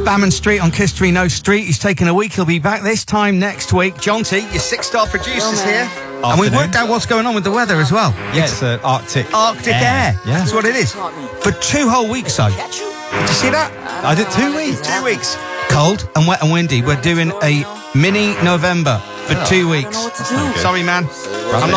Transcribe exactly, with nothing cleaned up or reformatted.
Bammon Street on Kiss three No Street. He's taking a week. He'll be back this time next week. John T, your six-star producer's here. Afternoon. And we worked out what's going on with the weather as well. Yeah, it's uh, Arctic Arctic air. air. Yeah. That's what it is. For two whole weeks, though. Did you see that? I did two weeks. Two weeks. Cold and wet and windy. We're doing a mini November for two weeks. That's not good. Sorry, man. I'm not